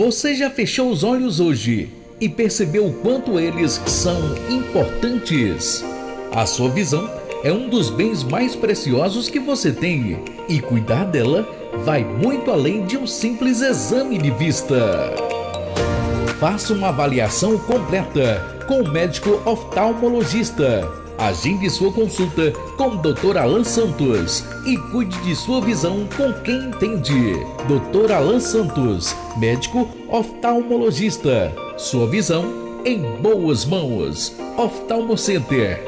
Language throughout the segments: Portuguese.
Você já fechou os olhos hoje e percebeu o quanto eles são importantes? A sua visão é um dos bens mais preciosos que você tem, e cuidar dela vai muito além de um simples exame de vista. Faça uma avaliação completa com o médico oftalmologista. Agende sua consulta com o Dr. Alan Santos e cuide de sua visão com quem entende. Dr. Alan Santos, médico oftalmologista. Sua visão em boas mãos. Oftalmo Center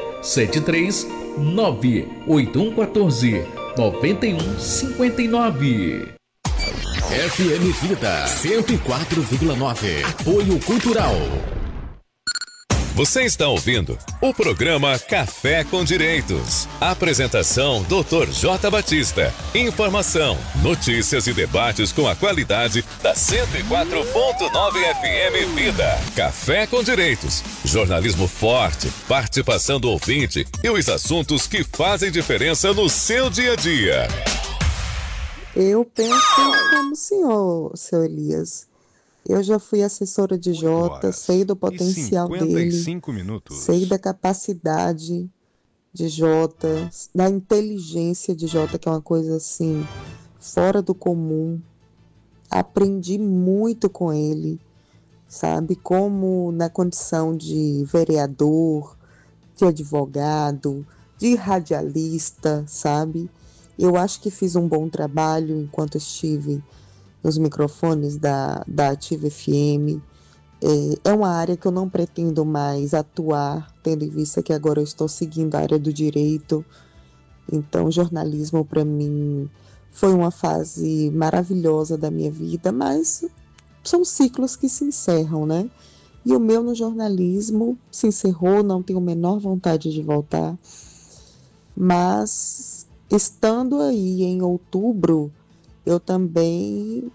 739-8114-9159. FM Vida 104,9. Apoio Cultural. Você está ouvindo o programa Café com Direitos. Apresentação Dr. J. Batista. Informação, notícias e debates com a qualidade da 104.9 FM Vida. Café com Direitos. Jornalismo forte, participação do ouvinte e os assuntos que fazem diferença no seu dia a dia. Eu penso como o senhor, seu Elias. Eu já fui assessora de Jota, sei do potencial dele, sei da capacidade de Jota, da inteligência de Jota, que é uma coisa assim, fora do comum. Aprendi muito com ele, sabe? Como na condição de vereador, de advogado, de radialista, sabe? Eu acho que fiz um bom trabalho enquanto estive nos microfones da Ativa FM. É uma área que eu não pretendo mais atuar, tendo em vista que agora eu estou seguindo a área do direito. Então, jornalismo para mim foi uma fase maravilhosa da minha vida, mas são ciclos que se encerram, né? E o meu no jornalismo se encerrou, não tenho a menor vontade de voltar. Mas, estando aí em outubro, eu também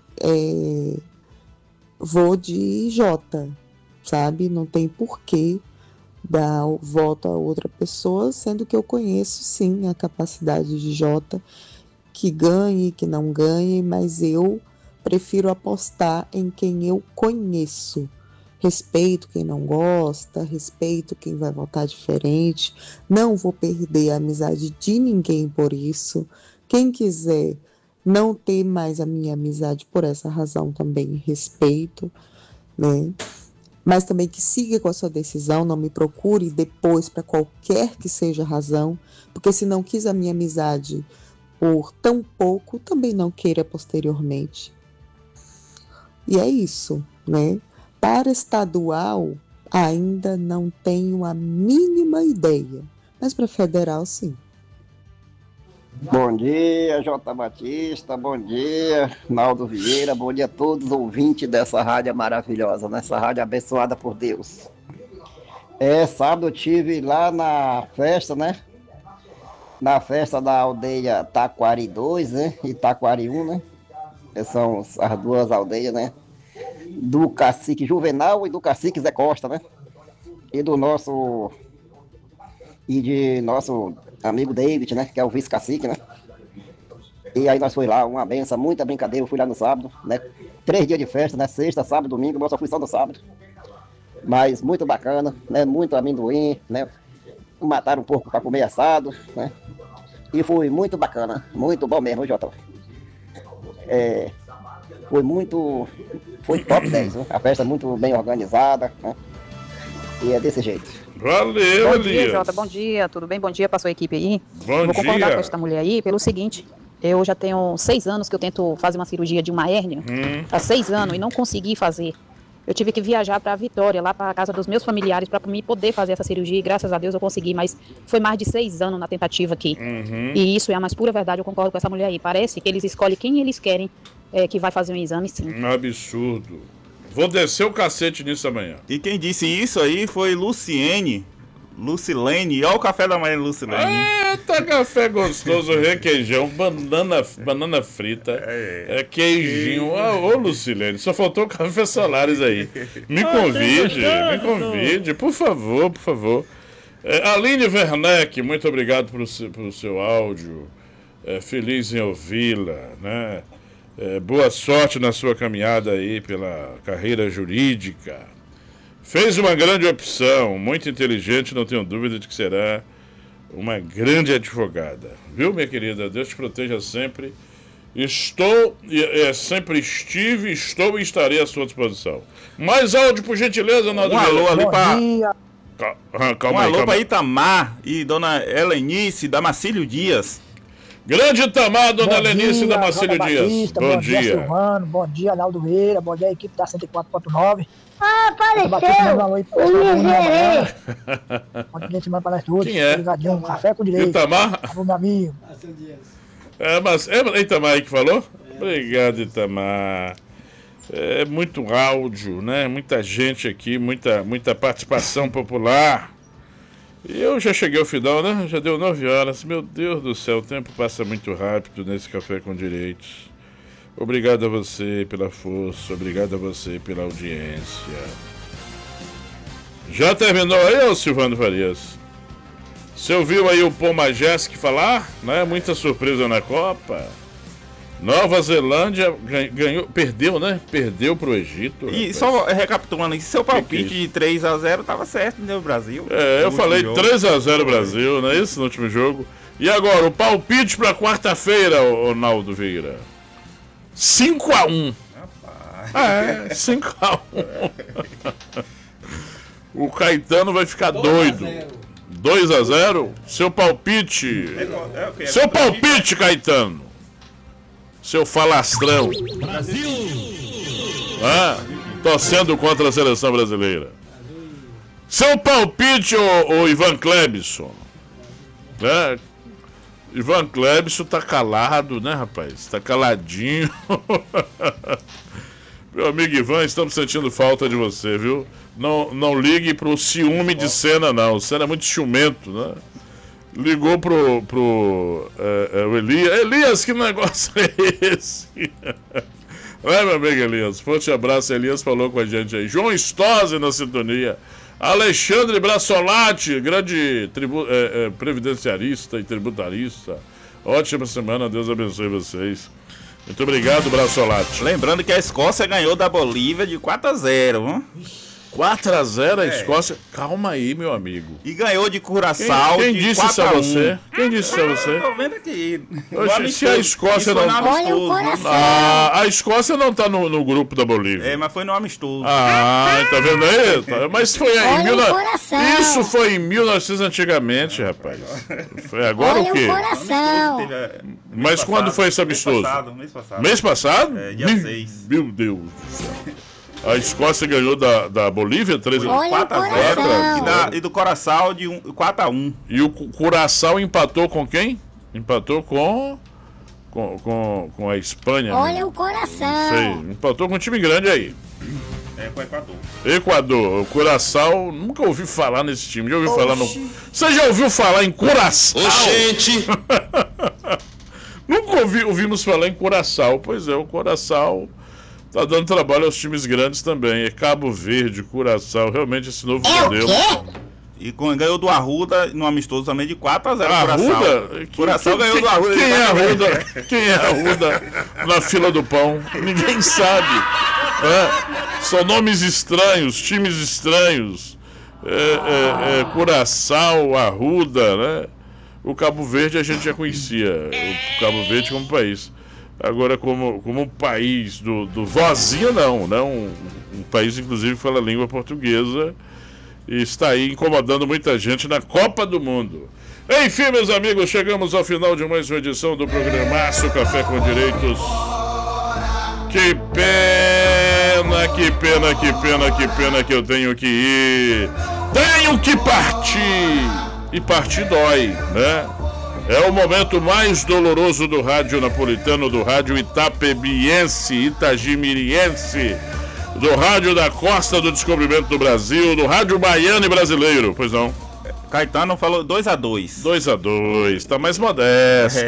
vou de Jota, sabe? Não tem porquê dar o voto a outra pessoa, sendo que eu conheço sim a capacidade de Jota, que ganhe, que não ganhe, mas eu prefiro apostar em quem eu conheço. Respeito quem não gosta, respeito quem vai votar diferente, não vou perder a amizade de ninguém por isso. Quem quiser não ter mais a minha amizade por essa razão também respeito, né? Mas também que siga com a sua decisão, não me procure depois para qualquer que seja a razão, porque se não quis a minha amizade por tão pouco, também não queira posteriormente. E é isso, né? Para estadual, ainda não tenho a mínima ideia, mas para federal, sim. Bom dia, J. Batista, bom dia, Naldo Vieira, bom dia a todos os ouvintes dessa rádio maravilhosa, nessa rádio abençoada por Deus. Sábado eu estive lá na festa, né? Na festa da aldeia Taquari 2, né? E Taquari 1, né? São as duas aldeias, né? Do cacique Juvenal e do cacique Zé Costa, né? E do nosso amigo David, né, que é o vice-cacique, né, e aí nós foi lá, uma benção, muita brincadeira, eu fui lá no sábado, né, 3 dias de festa, né, sexta, sábado, domingo, mas eu só fui só no sábado, mas muito bacana, né, muito amendoim, né, mataram um porco para comer assado, né, e foi muito bacana, muito bom mesmo, Jota. Foi top 10, né? A festa muito bem organizada, né, e é desse jeito. Valeu, Bom dia, Elias. Jota, bom dia, tudo bem? Bom dia para sua equipe aí. Bom Vou concordar dia. com esta mulher aí pelo seguinte, eu já tenho 6 anos que eu tento fazer uma cirurgia de uma hérnia, há 6 anos, e não consegui fazer. Eu tive que viajar para Vitória, lá para a casa dos meus familiares, para me poder fazer essa cirurgia, e graças a Deus eu consegui, mas foi mais de 6 anos na tentativa aqui. E isso é a mais pura verdade, eu concordo com essa mulher aí. Parece que eles escolhem quem eles querem que vai fazer um exame, sim. Um absurdo. Vou descer o cacete nisso amanhã. E quem disse isso aí foi Lucilene. Olha o café da manhã, Lucilene. Eita, café gostoso, requeijão, banana frita, queijinho. Ô, Lucilene, só faltou café Solares aí. Me convide, por favor. Aline Werneck, muito obrigado pelo seu áudio. Feliz em ouvi-la, né? Boa sorte na sua caminhada aí pela carreira jurídica. Fez uma grande opção, muito inteligente, não tenho dúvida de que será uma grande advogada. Viu, minha querida? Deus te proteja sempre. Sempre estive, estou e estarei à sua disposição. Mais áudio, por gentileza, Naldo. Um alô ali para... Calma aí, alô para Itamar e dona Helenice Damascílio Dias. Grande Itamar, dona Helenice Damascílio Dias. Bom dia, Silvano. Bom dia, Naldo Vieira. Bom dia, a equipe da 104.9. Apareceu o miserê. Bom dia, semana para nós todos. Quem é? Obrigadinho, café com direito. Itamar? Meu amigo. É Itamar aí que falou? Obrigado, Itamar. É muito áudio, né? Muita gente aqui, muita participação popular. E eu já cheguei ao final, né? Já deu 9 horas. Meu Deus do céu, o tempo passa muito rápido nesse Café com Direitos. Obrigado a você pela força, obrigado a você pela audiência. Já terminou aí, ô Silvano Farias? Você ouviu aí o Paul Majeski falar? Né? Muita surpresa na Copa. Nova Zelândia ganhou, perdeu, né? Perdeu pro Egito. E rapaz. Só recapitulando, seu palpite de 3-0 tava certo, né, o Brasil? Eu falei 3-0 Brasil, não é isso, no último jogo. E agora, o palpite pra quarta-feira, ô Naldo Vieira. 5-1. Rapaz. 5-1. O Caetano vai ficar doido. 2-0? Seu palpite. Seu palpite, Caetano. Seu falastrão. Brasil! Torcendo contra a seleção brasileira. Seu palpite, ô Ivan Klebson. Ivan Klebson tá calado, né, rapaz? Tá caladinho. Meu amigo Ivan, estamos sentindo falta de você, viu? Não ligue pro ciúme de Senna, não. O Senna é muito ciumento, né? Ligou pro Elias. Elias, que negócio é esse? Meu amigo Elias. Forte abraço, Elias falou com a gente aí. João Stosi na sintonia. Alexandre Brassolati, grande previdenciarista e tributarista. Ótima semana, Deus abençoe vocês. Muito obrigado, Brassolati. Lembrando que a Escócia ganhou da Bolívia de 4-0, viu? 4-0 a Escócia. Calma aí, meu amigo. E ganhou de Curaçao. Quem disse isso a você? Quem disse isso a você? Tô vendo aqui. Se a Escócia não. Olha o coração. A Escócia não tá no grupo da Bolívia. Mas foi no amistoso. Tá vendo aí? Mas foi aí. Isso foi em 1900 antigamente, rapaz. Foi agora o quê? Olha o coração. Mas quando foi esse amistoso? Mês passado. Mês passado? Dia 6. Meu Deus do céu. A Escócia ganhou da Bolívia 4-0 e do Curaçao de 4-1. E o Curaçao empatou com quem? Empatou com a Espanha. Olha o coração. Não sei, empatou com um time grande aí. Com o Equador. Equador. O Curaçao, nunca ouvi falar nesse time. Já ouviu falar no... Você já ouviu falar em Curaçao? Gente! Nunca ouvimos falar em Curaçao. Pois é, o Curaçao tá dando trabalho aos times grandes também. É Cabo Verde, Curaçao, realmente esse novo modelo. E ganhou do Arruda no amistoso também de 4-0. Arruda? Curaçao ganhou do Arruda. Quem é Arruda? Quem é Arruda na fila do pão? Ninguém sabe. São nomes estranhos, times estranhos. Curaçao, Arruda, né? O Cabo Verde a gente já conhecia. O Cabo Verde como país. Agora, como um país do vozinho, não. Um país, inclusive, que fala língua portuguesa e está aí incomodando muita gente na Copa do Mundo. Enfim, meus amigos, chegamos ao final de mais uma edição do programaço Café com Direitos. Que pena, que pena, que pena, que pena que eu tenho que ir. Tenho que partir. E partir dói, né? É o momento mais doloroso do rádio napolitano, do rádio itapebiense, itagimiriense, do rádio da Costa do Descobrimento do Brasil, do rádio baiano e brasileiro, pois não? Caetano falou 2-2. 2-2, tá mais modesto.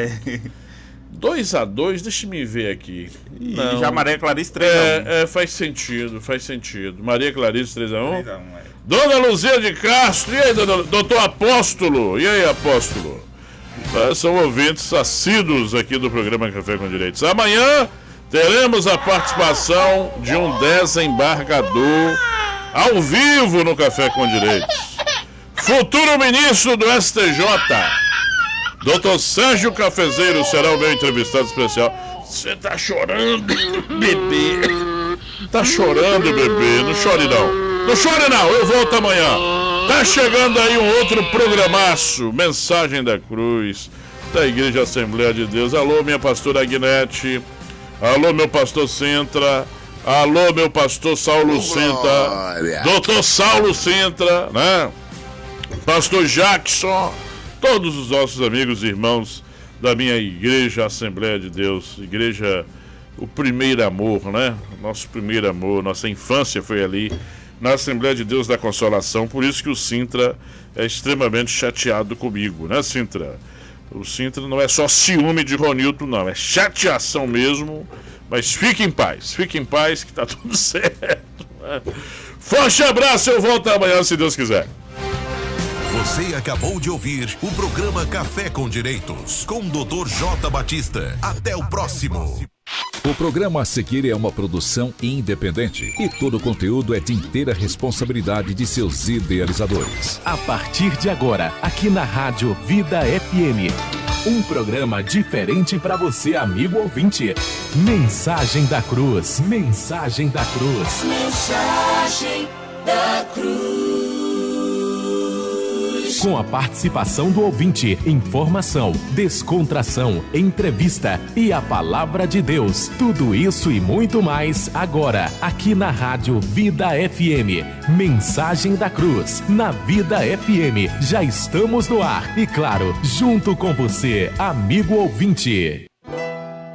2-2, deixa me ver aqui. E já Maria Clarice 3-1. Faz sentido. Maria Clarice 3-1. Dona Luzia de Castro, e aí, doutor Apóstolo? E aí, Apóstolo? São ouvintes assíduos aqui do programa Café com Direitos. Amanhã teremos a participação de um desembargador ao vivo no Café com Direitos. Futuro ministro do STJ, Dr. Sérgio Cafezeiro, será o meu entrevistado especial. Você tá chorando, bebê. Tá chorando, bebê. Não chore não. Não chore não, eu volto amanhã. Tá chegando aí um outro programaço. Mensagem da Cruz, da Igreja Assembleia de Deus. Alô, minha pastora Agnete. Alô, meu pastor Sintra. Alô, meu pastor Saulo Sintra. Doutor Saulo Sintra, né? Pastor Jackson. Todos os nossos amigos e irmãos da minha Igreja Assembleia de Deus. Igreja, o primeiro amor, né? Nosso primeiro amor, nossa infância foi ali, na Assembleia de Deus da Consolação. Por isso que o Sintra é extremamente chateado comigo, né, Sintra? O Sintra não é só ciúme de Ronilton, não. É chateação mesmo. Mas fique em paz que tá tudo certo. Forte abraço, eu volto amanhã, se Deus quiser. Você acabou de ouvir o programa Café com Direitos, com o Dr. J. Batista. Até o próximo. O programa a seguir é uma produção independente e todo o conteúdo é de inteira responsabilidade de seus idealizadores. A partir de agora, aqui na Rádio Vida FM, um programa diferente para você, amigo ouvinte. Mensagem da Cruz, Mensagem da Cruz. Mensagem da Cruz. Com a participação do ouvinte, informação, descontração, entrevista e a palavra de Deus. Tudo isso e muito mais agora, aqui na Rádio Vida FM. Mensagem da Cruz, na Vida FM. Já estamos no ar e, claro, junto com você, amigo ouvinte.